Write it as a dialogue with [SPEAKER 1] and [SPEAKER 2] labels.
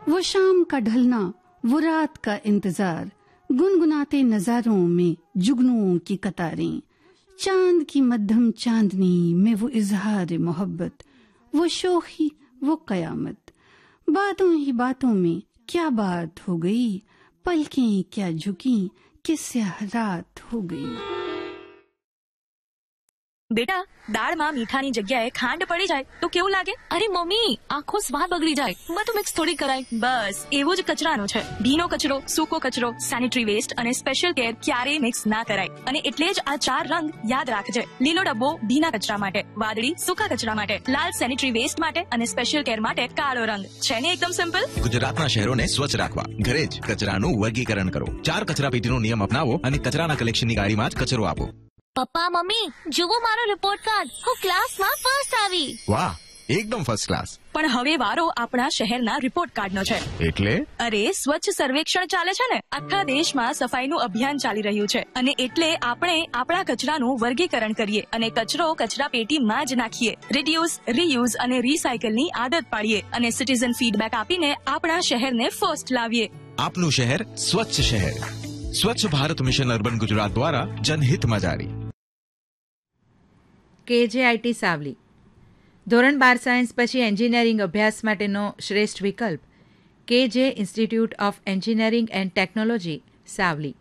[SPEAKER 1] वो शाम का ढलना, वो रात का इंतजार, गुनगुनाते नजारों में जुगनुओं की कतारें, चांद की मध्यम चांदनी में वो इजहार मोहब्बत, वो शोखी, वो कयामत। बातों ही बातों में क्या बात हो गई, पलकें क्या झुकी कि स्याह रात हो गई।
[SPEAKER 2] બેટા, દાળમાં મીઠાની જગ્યાએ ખાંડ પડી જાય તો કેવું લાગે?
[SPEAKER 3] અરે મમ્મી, આખો સ્વાદ બગડી જાય. બધું મિક્સ થોડી કરાય.
[SPEAKER 2] બસ એવું જ કચરાનું છે. ભીનો કચરો, સૂકો કચરો, સેનિટરી વેસ્ટ અને સ્પેશિયલ કેર ક્યારેય મિક્સ ના કરાય. અને એટલે જ આ 4 રંગ યાદ રાખજે. લીલો ડબ્બો ભીના કચરા માટે, વાદળી સૂકા કચરા માટે, લાલ સેનિટરી વેસ્ટ માટે અને સ્પેશિયલ કેર માટે કાળો રંગ. છે ને એકદમ સિમ્પલ?
[SPEAKER 4] ગુજરાતના શહેરોને સ્વચ્છ રાખવા ઘરે જ કચરાનું વર્ગીકરણ કરો. 4 કચરાપેટીનો નિયમ અપનાવો અને કચરાના કલેક્શનની ગાડીમાં જ કચરો આપો.
[SPEAKER 3] પપ્પા મમ્મી, જુઓ મારો રિપોર્ટ કાર્ડ. હું ક્લાસમાં ફર્સ્ટ આવી.
[SPEAKER 4] વાહ, એકદમ ફર્સ્ટ ક્લાસ.
[SPEAKER 2] પણ હવે વારો આપણા શહેરના રિપોર્ટ કાર્ડનો છે.
[SPEAKER 4] એટલે?
[SPEAKER 2] અરે, સ્વચ્છ સર્વેક્ષણ ચાલે છે ને. આખા દેશમાં સફાઈનું અભિયાન ચાલી રહ્યું છે અને એટલે આપણે આપણા કચરાનું વર્ગીકરણ કરીએ અને કચરો કચરા પેટીમાં જ નાખીએ. રિડ્યુસ, રીયુઝ અને રીસાયકલની આદત પાડીએ અને સિટીઝન ફીડબેક આપીને આપણા શહેરને ફર્સ્ટ લાવીએ.
[SPEAKER 4] આપનું શહેર સ્વચ્છ શહેર. સ્વચ્છ ભારત મિશન અર્બન ગુજરાત દ્વારા જનહિતમાં જારી.
[SPEAKER 5] KJIT સાવલી. ધોરણ 12 સાયન્સ પછી એન્જિનિયરિંગ અભ્યાસ માટેનો શ્રેષ્ઠ વિકલ્પ KJ institute of engineering and technology Savli.